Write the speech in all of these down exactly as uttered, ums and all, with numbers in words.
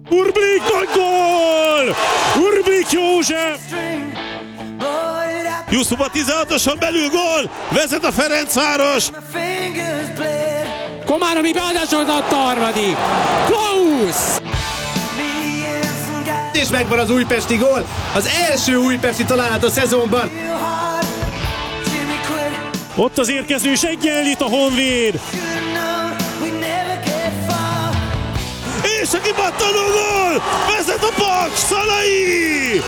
Urblik, nagy gól! Urblik József! Yusuf a tizenhatoson belül gól! Vezet a Ferencváros! Komáromi beadásolt a harmadik! Klausz! És megvan az újpesti gól! Az első újpesti találat a szezonban! Ott az érkezős egyenlít a Honvéd! És a kipattanó gól! Vezet a Paks! Szalai!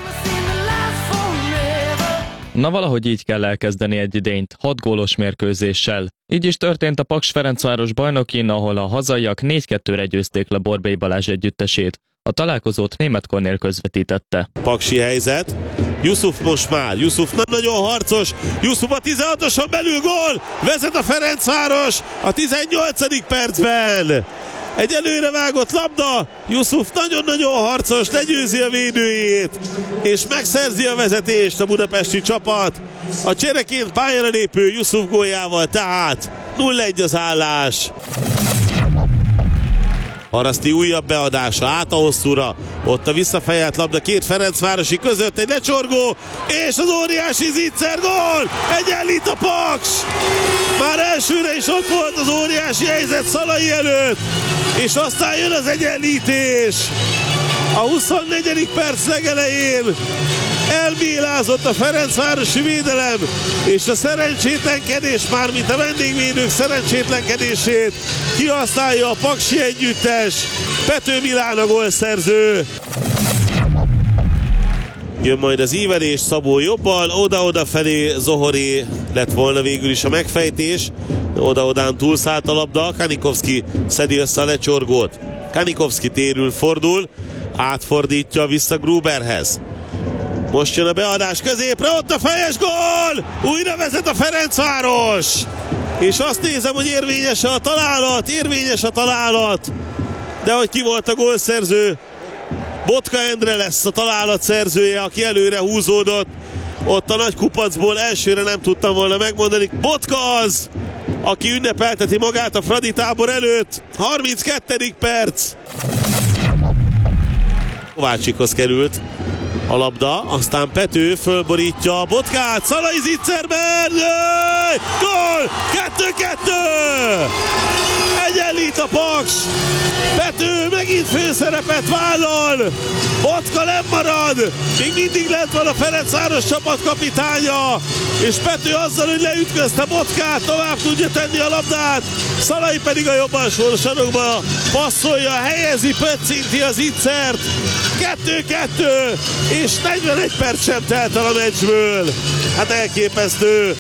Na valahogy így kell elkezdeni egy idényt, hat gólos mérkőzéssel. Így is történt a Paks-Ferencváros bajnokin, ahol a hazaiak négy kettőre győzték le Borbély Balázs együttesét. A találkozót Németh Kornél közvetítette. Paksi helyzet. Yusuf most már. Yusuf nem nagyon harcos. Yusuf a tizenhatoson belül gól! Vezet a Ferencváros a tizennyolcadik percben. Egy előre vágott labda, Yusuf nagyon-nagyon harcos, legyőzi a védőjét, és megszerzi a vezetést a budapesti csapat. A csereként pályára lépő Yusuf góljával, tehát nulla egy az állás. Haraszti újabb beadása, át a hosszúra, ott a visszafejelt labda két ferencvárosi között, egy lecsorgó, és az óriási Zicser gól! Egyenlít a Paks! Már elsőre is ott volt az óriási helyzet Szalai előtt, és aztán jön az egyenlítés. A huszonnegyedik perc legelején elmélázott a ferencvárosi védelem, és a szerencsétlenkedés, mármint a vendégvédők szerencsétlenkedését kihasználja a paksi együttes. Pető Milán a gólszerző. Jön majd az ívelés, Szabó jobban, oda-oda felé Zohori lett volna végül is a megfejtés. Oda-odán túlszállt a labda, Kanikovszki szedi össze a lecsorgót. Kanikovszki térül, fordul, átfordítja vissza Gruberhez. Most jön a beadás középre, ott a fejes gól! Újra vezet a Ferencváros! És azt nézem, hogy érvényes a találat, érvényes a találat. De hogy ki volt a gólszerző? Botka Endre lesz a találat szerzője, aki előre húzódott. Ott a nagy kupacból elsőre nem tudtam volna megmondani. Botka az, aki ünnepelteti magát a Fradi tábor előtt. harminckettedik perc. Kovácsikhoz került a labda, aztán Pető fölborítja a Botkát, Szalai Zicserben, gól! kettő-kettő! Egyenlít a Paks! Pető megint főszerepet vállal! Botka nem marad! Még mindig lent van a Ferencváros csapatkapitánya, és Pető azzal, hogy leütközte Botkát, tovább tudja tenni a labdát, Szalai pedig a jobb alsó sarokba passzolja, helyezi, pöccinti az Zicsert. kettő-kettő, és negyvenegy perc sem telt el a meccsből. Hát elképesztő.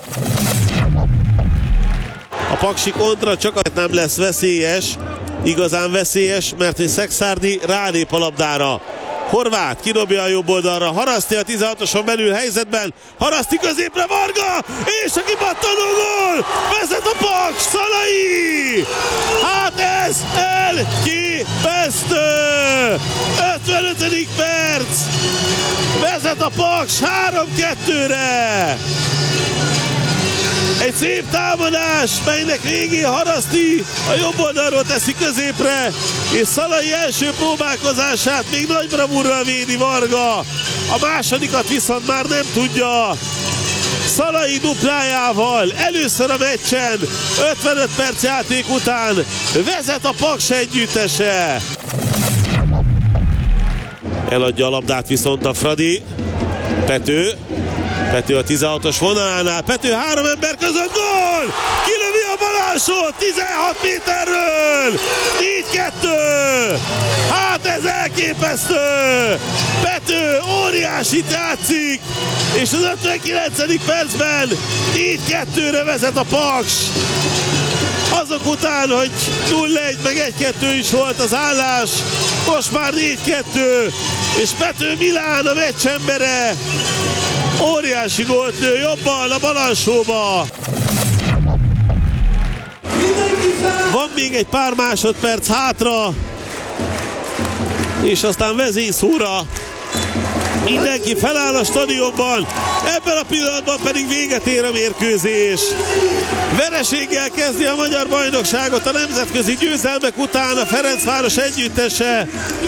A paksi kontra csak nem lesz veszélyes, igazán veszélyes, mert hogy Szekszárdi rálép a labdára. Horváth kidobja a jobb oldalra, Haraszti a tizenhatoson belül helyzetben, Haraszti középre, Varga, és a kipattanó gól! Vezet a Paks, Szalai! Hát ez elképesztő! ötvenötödik perc! Vezet a Paks három-kettőre! Egy szép támadás, melynek végén Haraszti a jobb oldalról teszi középre, és Szalai első próbálkozását még nagy bravúrral védi Varga. A másodikat viszont már nem tudja. Szalai duplájával először a meccsen, ötvenöt perc játék után vezet a Paks együttese. Eladja a labdát viszont a Fradi. Pető. Pető a tizenhatos vonalánál, Pető három ember között, gól! Kilövi a bal alsót tizenhat méterről! négy-kettő! Hát ez elképesztő! Pető óriásit játszik, és az ötvenkilencedik percben négy-kettőre vezet a Paks. Azok után, hogy nulla egy meg egy-kettő is volt az állás, most már négy-kettő, és Pető Milán a meccs embere. Óriási gólt lő jobban a bal alsóba. Van még egy pár másodperc hátra, és aztán vezényszóra. Mindenki feláll a stadionban, ebben a pillanatban pedig véget ér a mérkőzés. Vereséggel kezdi a magyar bajnokságot a nemzetközi győzelmek után a Ferencváros együttese.